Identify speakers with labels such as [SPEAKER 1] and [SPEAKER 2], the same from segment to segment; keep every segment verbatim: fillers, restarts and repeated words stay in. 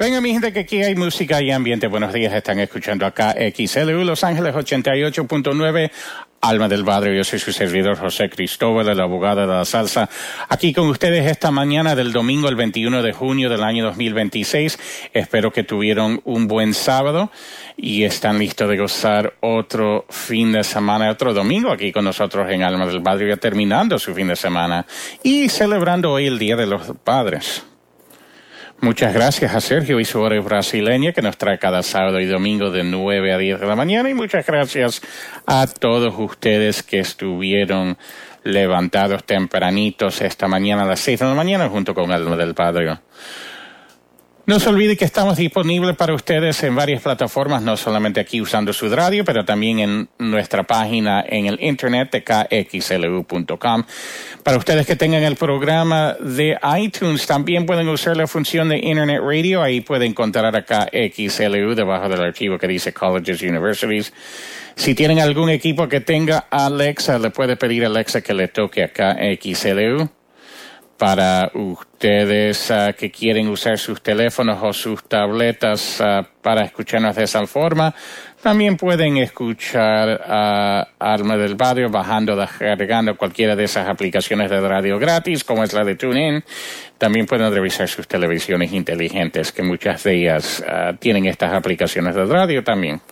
[SPEAKER 1] Venga, mi gente, que aquí hay música y ambiente. Buenos días, están escuchando acá X L U Los Ángeles ochenta y ocho punto nueve, Alma del Barrio. Yo soy su servidor José Cristóbal, el abogado de la salsa, aquí con ustedes esta mañana del domingo, el veintiuno de junio del año dos mil veintiséis. Espero que tuvieron un buen sábado y están listos de gozar otro fin de semana, otro domingo aquí con nosotros en Alma del Barrio, ya terminando su fin de semana y celebrando hoy el Día de los Padres. Muchas gracias a Sergio y su hora brasileña que nos trae cada sábado y domingo de nueve a diez de la mañana, y muchas gracias a todos ustedes que estuvieron levantados tempranitos esta mañana a las seis de la mañana junto con Alma del Padre. No se olvide que estamos disponibles para ustedes en varias plataformas, no solamente aquí usando su radio, pero también en nuestra página en el internet de K X L U punto com. Para ustedes que tengan el programa de iTunes, también pueden usar la función de Internet Radio. Ahí pueden encontrar a K X L U debajo del archivo que dice Colleges Universities. Si tienen algún equipo que tenga Alexa, le puede pedir a Alexa que le toque a K X L U. Para ustedes uh, que quieren usar sus teléfonos o sus tabletas uh, para escucharnos de esa forma, también pueden escuchar a uh, Alma del Barrio bajando, descargando cualquiera de esas aplicaciones de radio gratis, como es la de TuneIn. También pueden revisar sus televisiones inteligentes, que muchas de ellas uh, tienen estas aplicaciones de radio también.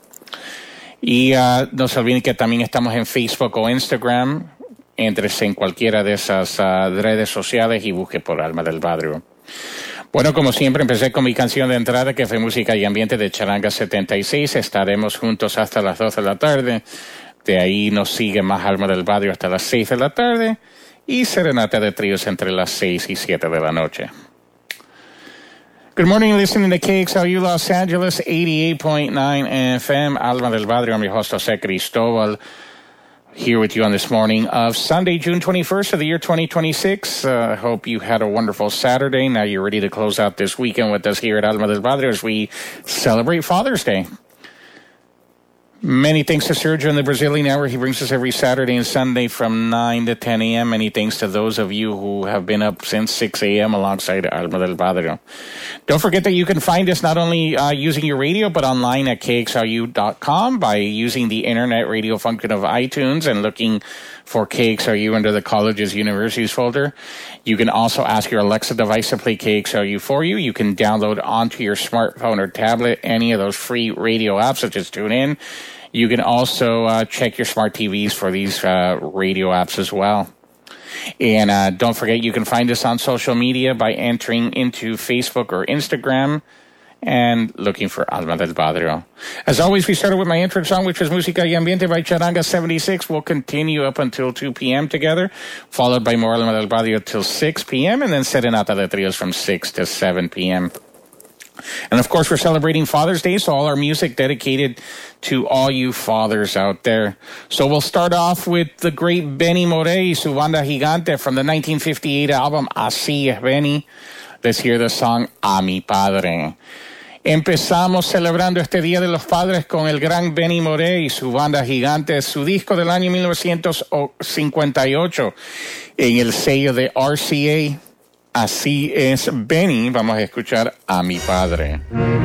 [SPEAKER 1] Y uh, no se olviden que también estamos en Facebook o Instagram. Éntrese en cualquiera de esas uh, redes sociales y busque por Alma del Barrio. Bueno, como siempre, empecé con mi canción de entrada, que fue Música y Ambiente de Charanga setenta y seis. Estaremos juntos hasta las dos de la tarde. De ahí nos sigue más Alma del Barrio hasta las seis de la tarde. Y Serenata de Tríos entre las seis y siete de la noche. Good morning, listening to K X L U Los Angeles, eighty-eight point nine F M. Alma del Barrio, I'm your host, José Cristóbal. Here with you on this morning of Sunday, June twenty-first of the year twenty twenty-six. I uh, hope you had a wonderful Saturday. Now you're ready to close out this weekend with us here at Alma del Padre as we celebrate Father's Day. Many thanks to Sergio in the Brazilian hour. He brings us every Saturday and Sunday from nine to ten a.m. Many thanks to those of you who have been up since six a.m. alongside Alma del Padre. Don't forget that you can find us not only uh, using your radio, but online at K X L U dot com by using the internet radio function of iTunes and looking for K X L U under the Colleges Universities folder. You can also ask your Alexa device to play K X L U for you. You can download onto your smartphone or tablet any of those free radio apps such as TuneIn. You can also uh, check your smart T Vs for these uh, radio apps as well. And uh, don't forget, you can find us on social media by entering into Facebook or Instagram and looking for Alma del Barrio. As always, we started with my intro song, which was Música y Ambiente by Charanga seventy-six. We'll continue up until two p.m. together, followed by more Alma del Barrio till six p.m., and then Serenata de Trios from six to seven p.m. And of course, we're celebrating Father's Day, so all our music dedicated to all you fathers out there. So we'll start off with the great Benny Moré y su banda gigante from the nineteen fifty-eight album Así es Benny. Let's hear the song A mi Padre. Empezamos celebrando este Día de los Padres con el gran Benny Moré y su banda gigante, su disco del año mil novecientos cincuenta y ocho en el sello de R C A. Así es Benny. Vamos a escuchar A mi Padre.